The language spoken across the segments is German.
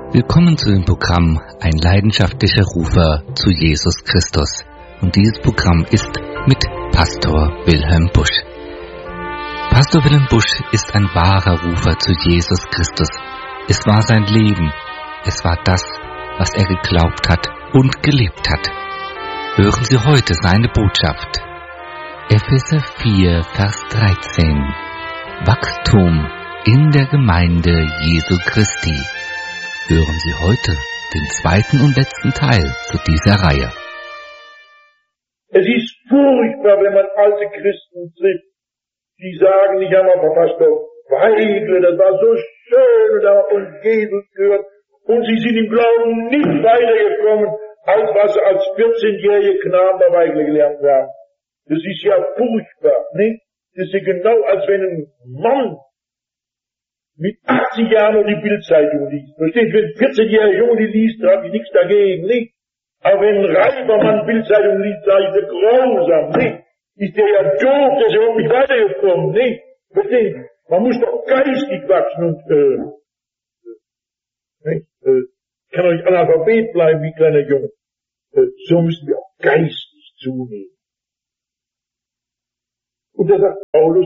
Willkommen zu dem Programm Ein leidenschaftlicher Rufer zu Jesus Christus. Und dieses Programm ist mit Pastor Wilhelm Busch. Pastor Wilhelm Busch ist ein wahrer Rufer zu Jesus Christus. Es war sein Leben. Es war das, was er geglaubt hat und gelebt hat. Hören Sie heute seine Botschaft. Epheser 4, Vers 13. Wachstum in der Gemeinde Jesu Christi. Hören Sie heute den zweiten und letzten Teil zu dieser Reihe. Es ist furchtbar, wenn man alte Christen trifft, die sagen, ich habe aber Pastor Weigel, das war so schön, und da haben uns Jesus gehört, und sie sind im Glauben nicht weitergekommen, als was sie als 14-jährige Knaben bei Weigel gelernt haben. Das ist ja furchtbar, nicht? Das ist ja genau, als wenn ein Mann mit 80 Jahren noch die Bildzeitung liest. Versteht, wenn ein 14-jähriger Junge die liest, da habe ich nichts dagegen, nicht? Aber wenn ein reifer Mann Bildzeitung liest, sage ich, der grausam, nicht? Ist der ja doof, der ist überhaupt nicht weitergekommen, nicht? Versteht, man muss doch geistig wachsen und, kann doch nicht Analphabet bleiben wie kleiner Junge. So müssen wir auch geistig zunehmen. Und da sagt Paulus,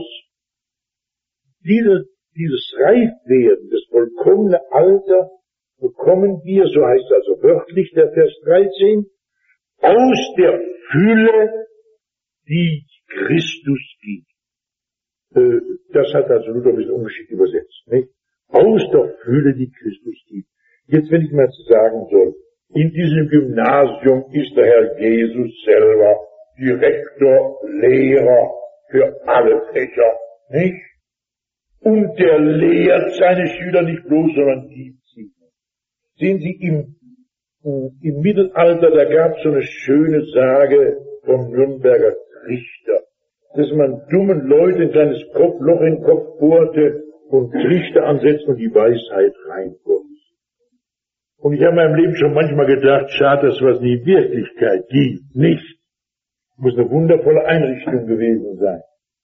dieses Reifwerden, das vollkommene Alter, bekommen wir, so heißt also wörtlich der Vers 13, aus der Fülle, die Christus gibt. Das hat also Luther ein bisschen ungeschickt übersetzt, nicht? Aus der Fülle, die Christus gibt. Jetzt, wenn ich mal sagen soll, in diesem Gymnasium ist der Herr Jesus selber Direktor, Lehrer für alle Fächer, nicht? Und der lehrt seine Schüler nicht bloß, sondern gibt sie. Sehen Sie, im Mittelalter, da gab es so eine schöne Sage vom Nürnberger Trichter, dass man dummen Leuten ein kleines Loch in den Kopf bohrte und Trichter ansetzte und die Weisheit reinkommt. Und ich habe in meinem Leben schon manchmal gedacht, schade, dass es was nie Wirklichkeit gibt. Nicht. Muss eine wundervolle Einrichtung gewesen sein.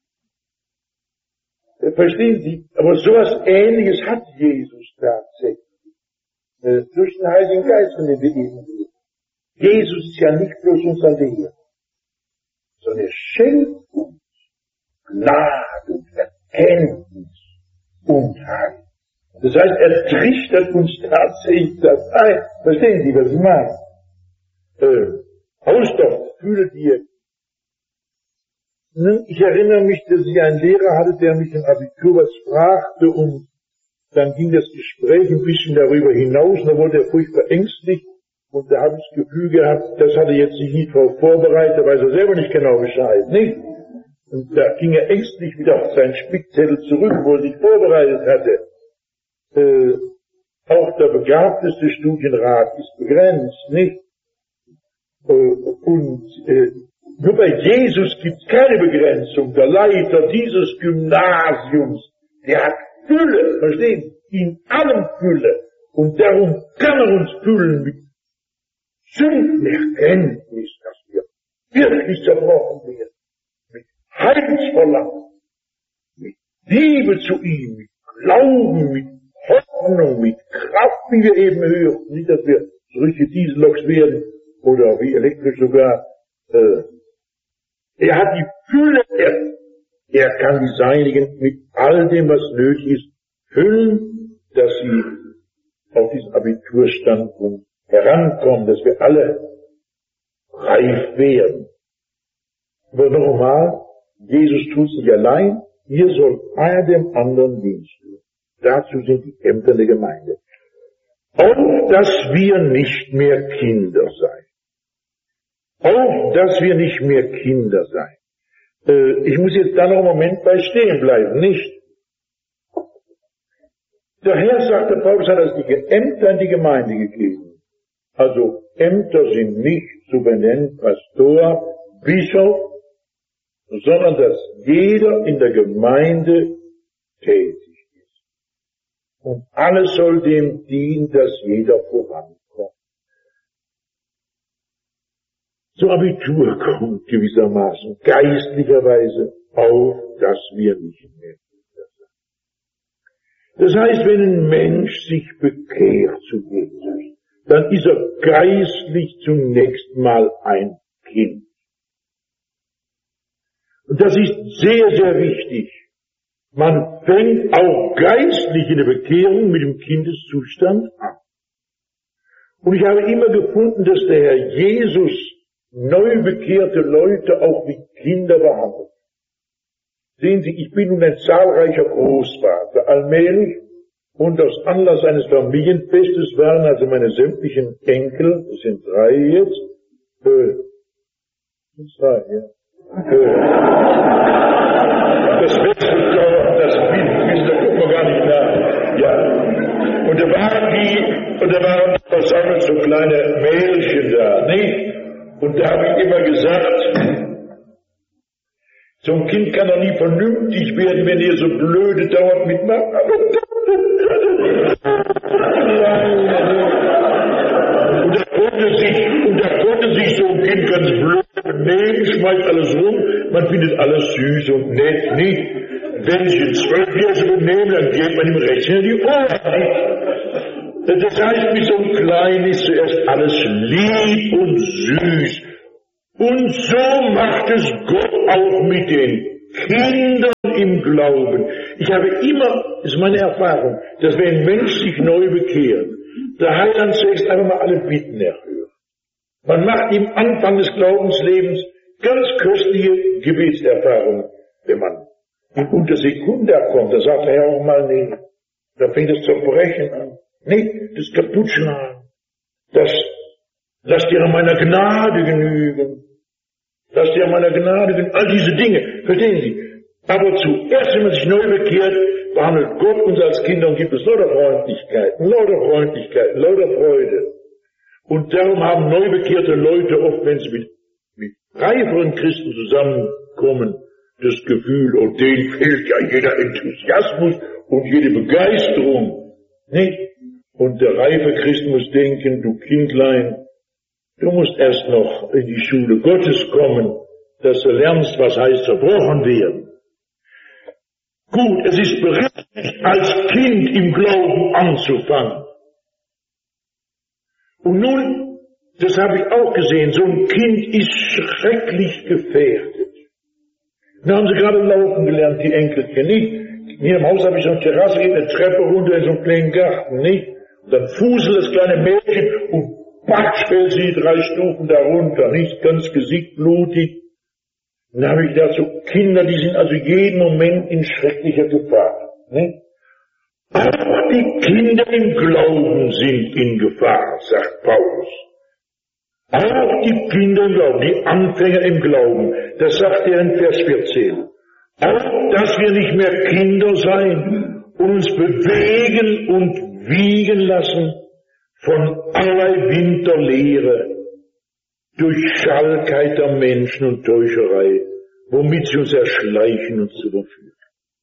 Verstehen Sie? Aber sowas Ähnliches hat Jesus tatsächlich. Durch den Heiligen Geist, von dem wir eben reden. Jesus ist ja nicht bloß unser Lehrer, sondern er schenkt uns Gnade und Erkenntnis und Heil. Das heißt, er trichtert uns tatsächlich das ein. Verstehen Sie, was ich meine? Ausdauer, fühle dir. Ich erinnere mich, dass ich einen Lehrer hatte, der mich im Abitur was fragte, und dann ging das Gespräch ein bisschen darüber hinaus, und da wurde er furchtbar ängstlich, und da habe ich das Gefühl gehabt, das hat er jetzt sich nicht drauf vorbereitet, da weiß er selber nicht genau Bescheid, nicht? Und da ging er ängstlich wieder auf seinen Spickzettel zurück, wo er sich vorbereitet hatte. Auch der begabteste Studienrat ist begrenzt, nicht? Nur bei Jesus gibt es keine Begrenzung. Der Leiter dieses Gymnasiums, der hat Fülle, verstehen Sie? In allem Fülle. Und darum kann er uns füllen mit Sündenerkenntnis, dass wir wirklich zerbrochen werden. Mit Heilsverlangen, mit Liebe zu ihm, mit Glauben, mit Hoffnung, mit Kraft, wie wir eben hören. Nicht, dass wir solche Dieselloks werden oder wie elektrisch sogar. Er hat die Fülle, er kann die Seinigen mit all dem, was nötig ist, füllen, dass sie auf diesen Abiturstandpunkt herankommen, dass wir alle reif werden. Aber nochmal, Jesus tut es nicht allein, hier soll einer dem anderen Dienst tun. Dazu sind die Ämter der Gemeinde. Auch, dass wir nicht mehr Kinder seien. Auch, dass wir nicht mehr Kinder seien. Ich muss jetzt da noch einen Moment bei stehen bleiben, nicht? Der Herr, sagte Paulus, hat uns die Ämter in die Gemeinde gegeben. Also Ämter sind nicht zu benennen Pastor, Bischof, sondern dass jeder in der Gemeinde tätig ist. Und alles soll dem dienen, dass jeder vorankommt. Zum Abitur kommt gewissermaßen geistlicherweise auf, dass wir nicht mehr Kinder Das heißt, wenn ein Mensch sich bekehrt zu Jesus, dann ist er geistlich zunächst mal ein Kind. Und das ist sehr, sehr wichtig. Man fängt auch geistlich in der Bekehrung mit dem Kindeszustand an. Und ich habe immer gefunden, dass der Herr Jesus neu bekehrte Leute auch wie Kinder behandelt. Sehen Sie, ich bin nun ein zahlreicher Großvater. Allmählich und aus Anlass eines Familienfestes waren also meine sämtlichen Enkel, das sind 3 jetzt, 3, ja. Das wechselt dauernd, das wissen, da gucken wir gar nicht nach. Ja. Und da waren versammelt so kleine Mädchen da, nicht? Und da habe ich immer gesagt, so ein Kind kann doch nie vernünftig werden, wenn ihr so blöde dauernd mitmacht. Und da konnte sich so ein Kind ganz blöd benehmen, schmeißt alles rum, man findet alles süß und nett, nicht? Wenn sich ein 12-Jähriger benehmen, dann geht man ihm rechts in die Ohren. Das heißt, mit so einem Kleinen ist zuerst alles lieb und süß. Und so macht es Gott auch mit den Kindern im Glauben. Ich habe immer, das ist meine Erfahrung, dass wenn ein Mensch sich neu bekehrt, der Heiland zuerst einfach mal alle Bitten erhört. Man macht im Anfang des Glaubenslebens ganz köstliche Gebetserfahrungen. Wenn man in unter Sekunde kommt, da sagt er ja auch mal, nee, da fängt es zu brechen an. Nee, das Kaputtschlagen. Das, lass dir an meiner Gnade genügen. Lass dir an meiner Gnade genügen. All diese Dinge, verstehen Sie? Aber zuerst, wenn man sich neu bekehrt, behandelt Gott uns als Kinder und gibt es lauter Freundlichkeiten, lauter Freude. Und darum haben neu bekehrte Leute oft, wenn sie mit reiferen Christen zusammenkommen, das Gefühl, oh, denen fehlt ja jeder Enthusiasmus und jede Begeisterung. Nicht? Und der reife Christ muss denken, du Kindlein, du musst erst noch in die Schule Gottes kommen, dass du lernst, was heißt zerbrochen werden. Gut, es ist berechtigt, als Kind im Glauben anzufangen. Und nun, das habe ich auch gesehen, so ein Kind ist schrecklich gefährdet. Da haben sie gerade laufen gelernt, die Enkelchen, nicht? Hier im Haus habe ich so eine Terrasse, geht eine Treppe runter in so einen kleinen Garten, nicht? Und dann fuselt das kleine Mädchen und patsch fällt sie 3 Stufen da runter, nicht? Ganz gesichtblutig. Und da habe ich gedacht, so Kinder, die sind also jeden Moment in schrecklicher Gefahr, nicht? Auch die Kinder im Glauben sind in Gefahr, sagt Paulus. Auch die Kinder im Glauben, die Anfänger im Glauben, das sagt er in Vers 14. Auch, dass wir nicht mehr Kinder sein und uns bewegen und wiegen lassen von allerlei Winterlehre, durch Schalkheit der Menschen und Täuscherei, womit sie uns erschleichen und überführen.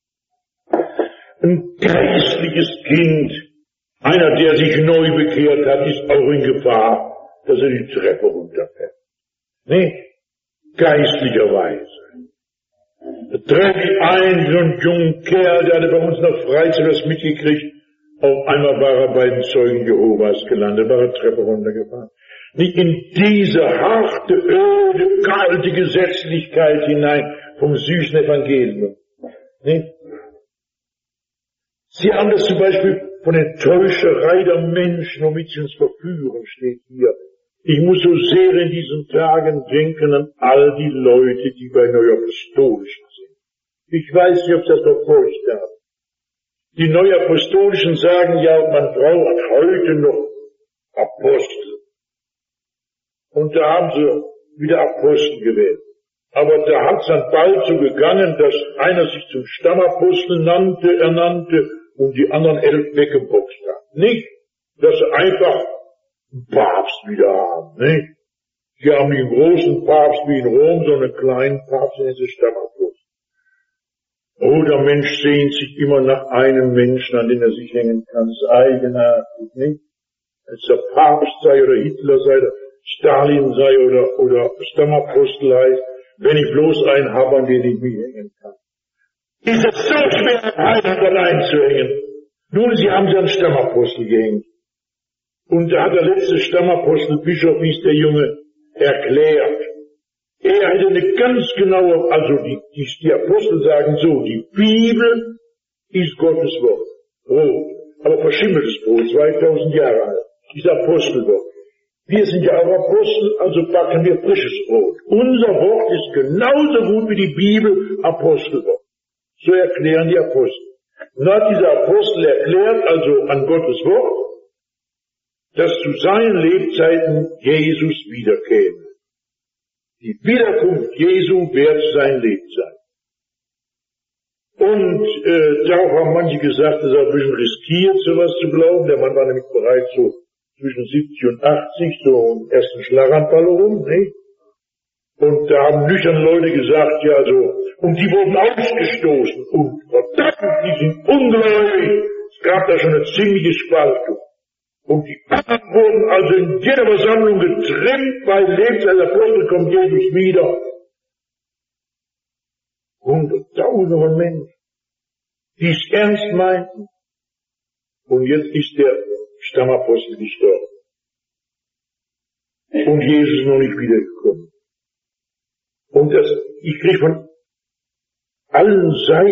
Ein geistliches Kind, einer, der sich neu bekehrt hat, ist auch in Gefahr, dass er die Treppe runterfällt. Nicht? Geistlicherweise. Da treffe ich einen, so einen jungen Kerl, der hatte bei uns noch Freizeit was mitgekriegt. Auf einmal war er bei den Zeugen Jehovas gelandet, war er Treppe runtergefahren. Nicht in diese harte, öde, kalte Gesetzlichkeit hinein vom süßen Evangelium. Nicht? Sie haben das zum Beispiel von der Täuscherei der Menschen, womit sie uns verführen, steht hier. Ich muss so sehr in diesen Tagen denken an all die Leute, die bei Neuapostolischen sind. Ich weiß nicht, ob das verfolgt haben. Die Neuapostolischen sagen ja, man braucht heute noch Apostel. Und da haben sie wieder Apostel gewählt. Aber da hat es dann bald so gegangen, dass einer sich zum Stammapostel ernannte und die anderen 11 weggeboxt haben. Nicht, dass sie einfach einen Papst wieder haben, nicht? Sie haben nicht einen großen Papst wie in Rom, sondern einen kleinen Papst, den sie Stammapostel. Oh, der Mensch sehnt sich immer nach einem Menschen, an den er sich hängen kann. Das ist eigenartig, nicht? Als der Papst sei oder Hitler sei, oder Stalin sei oder Stammapostel heißt, wenn ich bloß einen habe, an den ich mich hängen kann. Ist es so schwer, einen allein zu hängen? Nun, sie haben sie an Stammapostel gehängt. Und da hat der letzte Stammapostel, Bischof hieß der Junge, erklärt. Er hätte eine ganz genaue, also die Apostel sagen so, die Bibel ist Gottes Wort. Brot. Aber verschimmeltes Brot, 2000 Jahre alt. Ist Apostelwort. Wir sind ja auch Apostel, also backen wir frisches Brot. Unser Wort ist genauso gut wie die Bibel Apostelwort. So erklären die Apostel. Und hat dieser Apostel erklärt, also an Gottes Wort, dass zu seinen Lebzeiten Jesus wiederkäme. Die Wiederkunft Jesu wird sein Lebzeit. Und darauf haben manche gesagt, es ist ein bisschen riskiert, sowas zu glauben. Der Mann war nämlich bereits so zwischen 70 und 80, so im ersten Schlaganfall rum, ne? Und da haben nüchterne Leute gesagt, ja, also, und die wurden ausgestoßen. Und verdammt, die sind ungläubig. Es gab da schon eine ziemliche Spaltung. Und die anderen wurden also in jeder Versammlung getrimmt, bei Lebzeit der Apostel kommt Jesus wieder. Hunderttausende von Menschen, die es ernst meinten. Und jetzt ist der Stammapostel gestorben. Und Jesus ist noch nicht wiedergekommen. Und ich kriege von allen Seiten